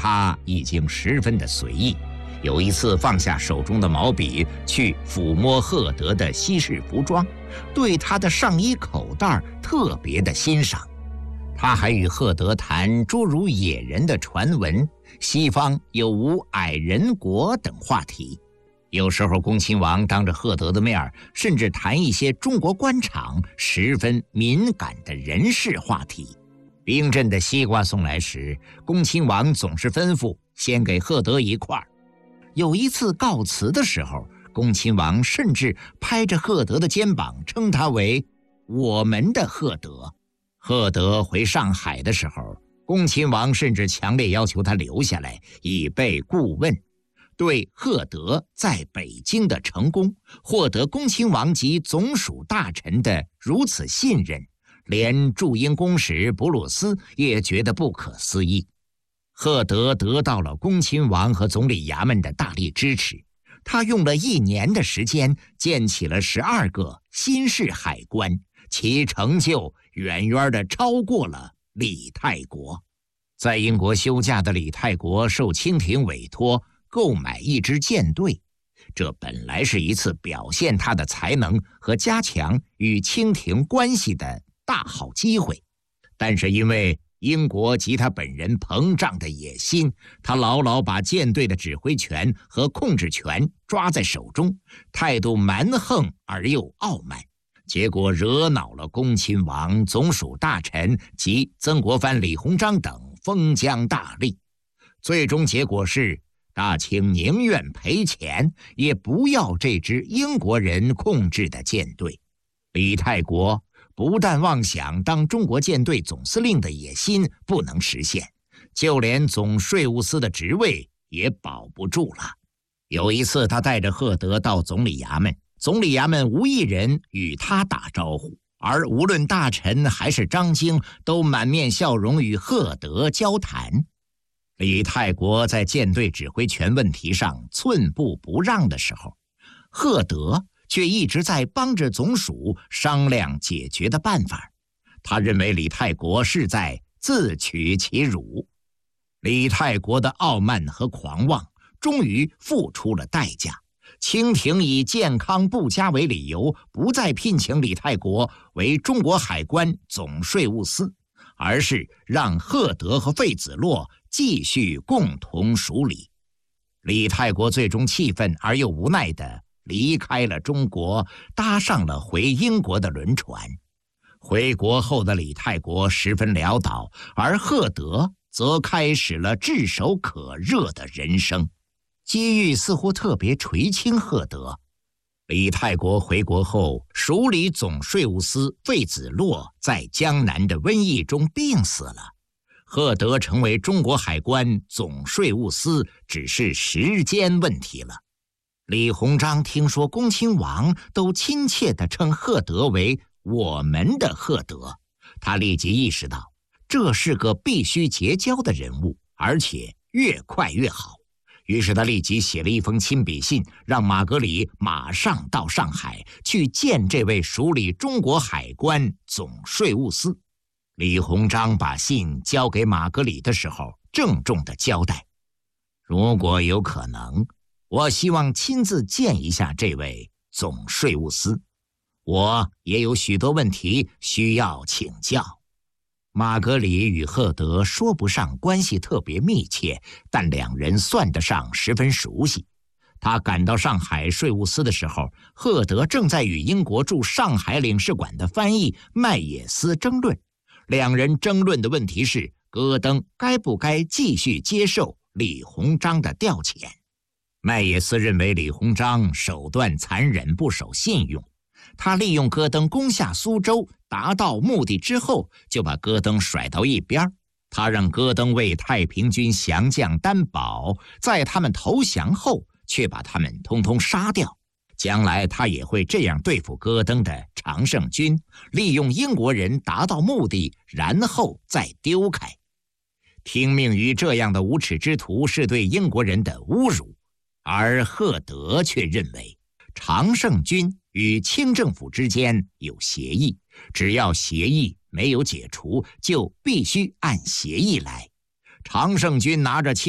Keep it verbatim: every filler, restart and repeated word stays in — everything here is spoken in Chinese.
他已经十分的随意。有一次放下手中的毛笔，去抚摸赫德的西式服装，对他的上衣口袋特别的欣赏。他还与赫德谈诸如野人的传闻、西方有无矮人国等话题。有时候恭亲王当着赫德的面，甚至谈一些中国官场十分敏感的人事话题。冰镇的西瓜送来时，恭亲王总是吩咐先给赫德一块。有一次告辞的时候，恭亲王甚至拍着赫德的肩膀，称他为我们的赫德。赫德回上海的时候，恭亲王甚至强烈要求他留下来，以备顾问。对赫德在北京的成功，获得恭亲王及总署大臣的如此信任，连驻英公使布鲁斯也觉得不可思议。赫德得到了恭亲王和总理衙门的大力支持，他用了一年的时间建起了十二个新式海关，其成就远远地超过了李泰国。在英国休假的李泰国受清廷委托购买一支舰队，这本来是一次表现他的才能和加强与清廷关系的大好机会，但是因为英国及他本人膨胀的野心，他牢牢把舰队的指挥权和控制权抓在手中，态度蛮横而又傲慢，结果惹恼了恭亲王、总署大臣及曾国藩、李鸿章等封疆大吏。最终结果是大清宁愿赔钱，也不要这支英国人控制的舰队。李泰国不但妄想当中国舰队总司令的野心不能实现，就连总税务司的职位也保不住了。有一次他带着赫德到总理衙门，总理衙门无一人与他打招呼，而无论大臣还是张经都满面笑容与赫德交谈。李泰国在舰队指挥权问题上寸步不让的时候，赫德却一直在帮着总署商量解决的办法。他认为李泰国是在自取其辱。李泰国的傲慢和狂妄终于付出了代价，清廷以健康不佳为理由，不再聘请李泰国为中国海关总税务司，而是让赫德和费子洛继续共同署理。李泰国最终气愤而又无奈地离开了中国，搭上了回英国的轮船。回国后的李泰国十分潦倒，而赫德则开始了炙手可热的人生。机遇似乎特别垂青赫德。李泰国回国后，署理总税务司费子洛在江南的瘟疫中病死了。赫德成为中国海关总税务司只是时间问题了。李鸿章听说恭亲王都亲切地称赫德为我们的赫德，他立即意识到这是个必须结交的人物，而且越快越好。于是他立即写了一封亲笔信，让马格里马上到上海去见这位署理中国海关总税务司。李鸿章把信交给马格里的时候，郑重地交代：如果有可能，我希望亲自见一下这位总税务司，我也有许多问题需要请教。马格里与赫德说不上关系特别密切，但两人算得上十分熟悉。他赶到上海税务司的时候，赫德正在与英国驻上海领事馆的翻译麦也斯争论。两人争论的问题是戈登该不该继续接受李鸿章的调遣。麦也斯认为李鸿章手段残忍，不守信用。他利用戈登攻下苏州，达到目的之后，就把戈登甩到一边。他让戈登为太平军降将担保，在他们投降后，却把他们通通杀掉。将来他也会这样对付戈登的常胜军，利用英国人达到目的，然后再丢开。听命于这样的无耻之徒是对英国人的侮辱，而赫德却认为常胜军与清政府之间有协议，只要协议没有解除，就必须按协议来。常胜军拿着清